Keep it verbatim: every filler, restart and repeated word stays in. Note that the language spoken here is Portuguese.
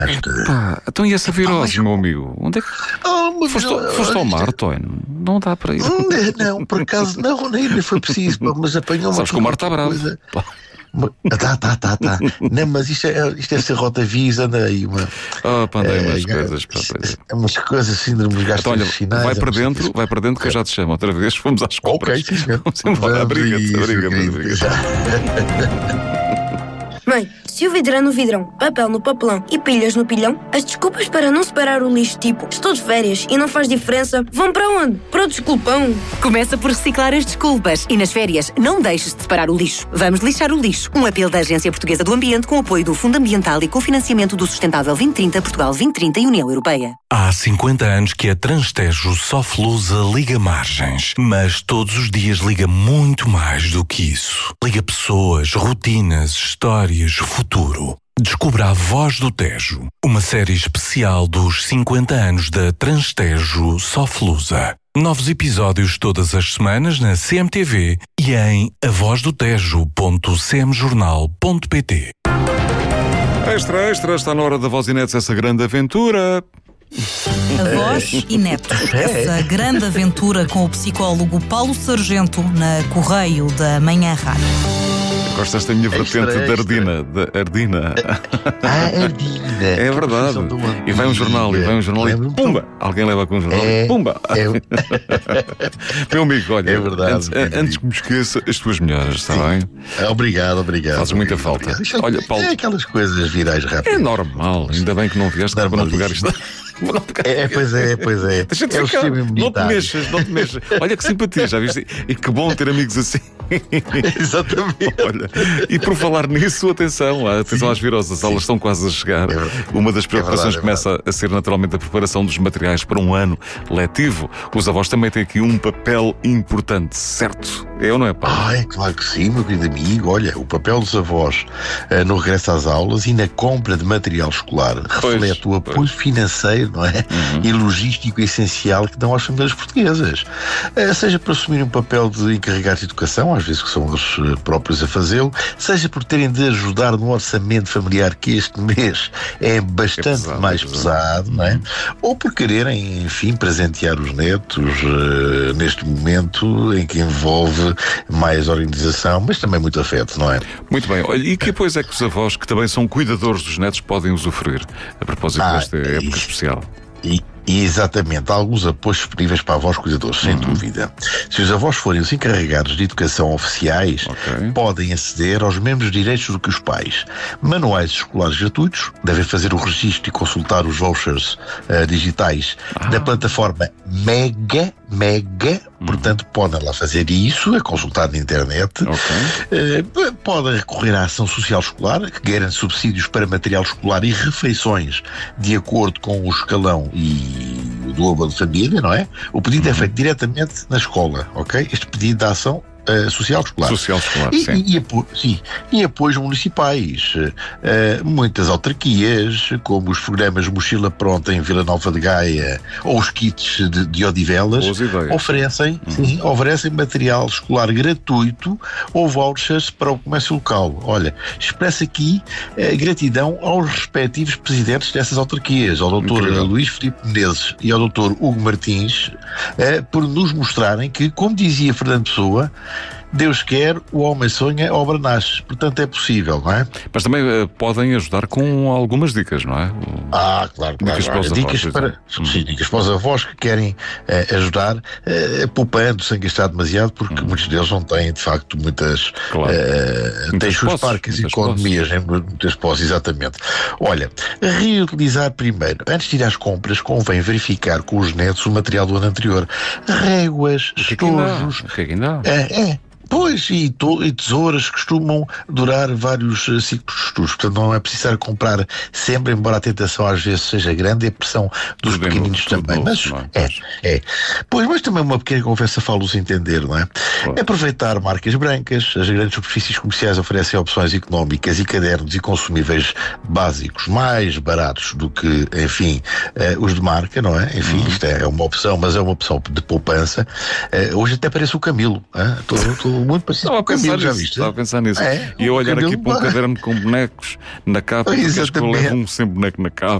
Epá, então e essa virose, oh, meu amigo? Onde é que... Oh, foste, não, foste ao mar, Toino? Não dá para ir. Não, não, por acaso não, nem foi preciso, mas apanhou-me. Sabes que o mar está bravo. Coisa. Tá, tá, tá, tá. Não, mas isto é, isto é ser rotavis, anda aí uma. Oh, pá, andei umas é, coisas, pá, é. Umas coisas, síndromes gastrointestinais. Então, olha, vai para dentro, vai para dentro que eu já te chamo outra vez. Fomos às compras. Ok, sim, senhor. Vamos embora. Obrigado, obrigado, obrigado. Mãe, se o vidro é no vidrão, papel no papelão e pilhas no pilhão, as desculpas para não separar o lixo, tipo estou de férias e não faz diferença, vão para onde? Para o desculpão. Começa por reciclar as desculpas e nas férias não deixes de separar o lixo. Vamos lixar o lixo. Um apelo da Agência Portuguesa do Ambiente com apoio do Fundo Ambiental e cofinanciamento do Sustentável vinte trinta, Portugal vinte trinta e União Europeia. Há cinquenta anos que a Transtejo Soflusa liga margens, mas todos os dias liga muito mais do que isso. Liga pessoas, rotinas, histórias, futuro. Descubra A Voz do Tejo, uma série especial dos cinquenta anos da Transtejo Soflusa. Novos episódios todas as semanas na C M T V e em a voz do tejo ponto c m jornal ponto p t. Extra, extra, está na hora da Voz e Netos, essa grande aventura. A Voz e Netos, essa grande aventura com o psicólogo Paulo Sargento na Correio da Manhã Rádio. Gostas da minha vertente de Ardina, de Ardina. Ah, Ardina. É verdade. E vai um jornal, e vai um jornal e pumba! Alguém leva com um jornal e pumba! É... Meu amigo, olha, é verdade, antes, antes que me esqueça, as tuas melhoras, está bem? Obrigado, obrigado. Fazes muita falta. Obrigado. Olha, Paulo. É aquelas coisas virais rápidas. É normal, ainda bem que não vieste para não pegar isto. É, pois é, pois é. Deixa-te é ficar. Não te mexas, não te mexas. Olha que simpatia, já viste? E que bom ter amigos assim. Exatamente. Olha, e por falar nisso, atenção, atenção às viroses, as aulas estão quase a chegar. É Uma das preocupações é verdade, começa é a ser naturalmente a preparação dos materiais para um ano letivo. Os avós também têm aqui um papel importante, certo? É ou não é, Paulo? Ah, é claro que sim, meu querido amigo. Olha, o papel dos avós uh, no regresso às aulas e na compra de material escolar reflete pois, o apoio pois. financeiro, não é? Uhum. E logístico essencial que dão às famílias portuguesas. Uh, seja por assumir um papel de encarregados de educação, às vezes que são eles uh, próprios a fazê-lo, seja por terem de ajudar no orçamento familiar que este mês é bastante é pesado, mais é pesado, pesado, não é? Ou por quererem, enfim, presentear os netos uh, neste momento em que envolve mais organização, mas também muito afeto, não é? Muito bem. Olha, e que apoios é que os avós, que também são cuidadores dos netos, podem usufruir a propósito ah, desta época isso. especial? E, e exatamente, há alguns apoios disponíveis para avós cuidadores, sem uhum. dúvida. Se os avós forem os encarregados de educação oficiais, okay. podem aceder aos mesmos direitos do que os pais. Manuais escolares gratuitos, devem fazer o registro e consultar os vouchers uh, digitais ah. da plataforma Mega, Mega, uhum. portanto podem lá fazer isso, é consultar na internet. Okay. Uh, podem recorrer à ação social escolar, que garante subsídios para material escolar e refeições de acordo com o escalão e do aba de família, não é? O pedido uhum. é feito diretamente na escola, ok? Este pedido de ação Uh, social escolar. Social escolar, e, sim. E, e, apo sim. E apoios municipais. Uh, muitas autarquias, como os programas Mochila Pronta em Vila Nova de Gaia ou os kits de, de Odivelas, oferecem, uhum. sim, oferecem material escolar gratuito ou vouchers para o comércio local. Olha, expresso aqui uh, gratidão aos respectivos presidentes dessas autarquias, ao doutor Luís Filipe Menezes e ao doutor Hugo Martins, uh, por nos mostrarem que, como dizia Fernando Pessoa, Deus quer, o homem sonha, a obra nasce. Portanto, é possível, não é? Mas também uh, podem ajudar com algumas dicas, não é? Ah, claro, claro. Dicas para os avós, dicas para, hum. sim, dicas para os avós que querem uh, ajudar, uh, poupando, sem gastar demasiado, porque hum. muitos deles não têm, de facto, muitas... Claro. Uh, têm suas parques e economias, em muitas posses, exatamente. Olha, reutilizar primeiro. Antes de ir às compras, convém verificar com os netos o material do ano anterior. Réguas, estojos... O que é que ainda há? É, é. Pois, e, to, e tesouras costumam durar vários uh, ciclos de estudos, portanto não é preciso comprar sempre, embora a tentação às vezes seja grande e a pressão dos tudo pequeninos bem, também, mas bom, é, é. Pois, mas também uma pequena conversa fala-os entender, não é? Claro. Aproveitar marcas brancas, as grandes superfícies comerciais oferecem opções económicas e cadernos e consumíveis básicos mais baratos do que, enfim, uh, os de marca, não é? Enfim, uhum. isto é uma opção, mas é uma opção de poupança. Uh, hoje até parece o Camilo, hein? Todo, todo muito parecido Estava com a o Camilo, pensar já nisso. viste? Estava a pensar nisso. É, e eu o olhar aqui Camilo para um vai. caderno com bonecos na capa, porque acho que eu Exatamente. levo um sem boneco na capa.